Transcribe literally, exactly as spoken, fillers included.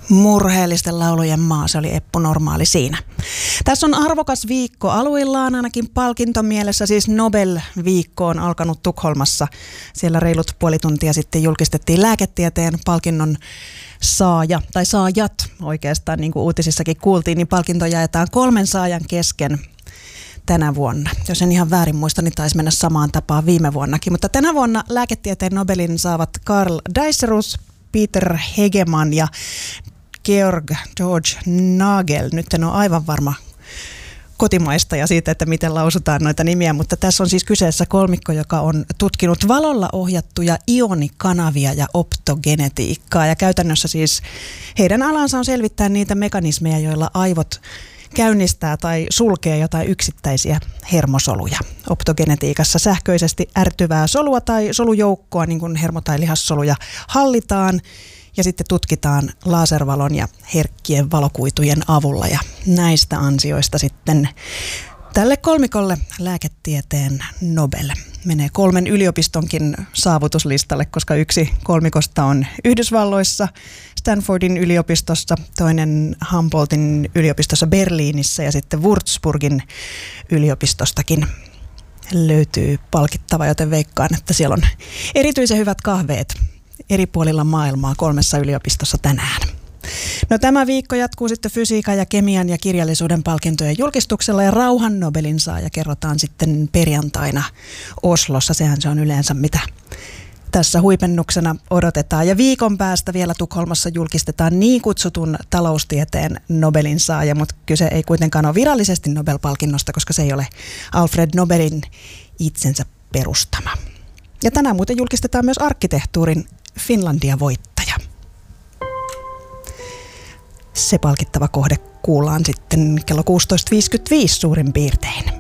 Murheellisten laulujen maa, se oli Eppu Normaali siinä. Tässä on arvokas viikko aluillaan, ainakin palkintomielessä, siis Nobel-viikko on alkanut Tukholmassa. Siellä reilut puoli tuntia sitten julkistettiin lääketieteen palkinnon saaja, tai saajat oikeastaan, niin kuin uutisissakin kuultiin, niin palkinto jaetaan kolmen saajan kesken tänä vuonna. Jos en ihan väärin muista, niin taisi mennä samaan tapaan viime vuonnakin. Mutta tänä vuonna lääketieteen Nobelin saavat Karl Deisserus, Peter Hegeman ja Georg George Nagel. Nyt en ole aivan varma kotimaista ja siitä, että miten lausutaan noita nimiä, mutta tässä on siis kyseessä kolmikko, joka on tutkinut valolla ohjattuja ionikanavia ja optogenetiikkaa. Ja käytännössä siis heidän alansa on selvittää niitä mekanismeja, joilla aivot käynnistää tai sulkee jotain yksittäisiä hermosoluja. Optogenetiikassa sähköisesti ärtyvää solua tai solujoukkoa, niin kuin hermo- tai lihassoluja, hallitaan ja sitten tutkitaan laservalon ja herkkien valokuitujen avulla. Ja näistä ansioista sitten tälle kolmikolle lääketieteen Nobel menee kolmen yliopistonkin saavutuslistalle, koska yksi kolmikosta on Yhdysvalloissa, Stanfordin yliopistossa, toinen Humboldtin yliopistossa Berliinissä ja sitten Würzburgin yliopistostakin löytyy palkittava, joten veikkaan, että siellä on erityisen hyvät kahveet eri puolilla maailmaa kolmessa yliopistossa tänään. No, tämä viikko jatkuu sitten fysiikan ja kemian ja kirjallisuuden palkintojen julkistuksella ja rauhan Nobelin saaja kerrotaan sitten perjantaina Oslossa. Sehän se on yleensä mitä tässä huipennuksena odotetaan. Ja viikon päästä vielä Tukholmassa julkistetaan niin kutsutun taloustieteen Nobelin saaja, mutta kyse ei kuitenkaan ole virallisesti Nobel-palkinnosta, koska se ei ole Alfred Nobelin itsensä perustama. Ja tänään muuten julkistetaan myös arkkitehtuurin Finlandia-voittaja. Se palkittava kohde kuullaan sitten kello kuusitoista viisikymmentäviisi suurin piirtein.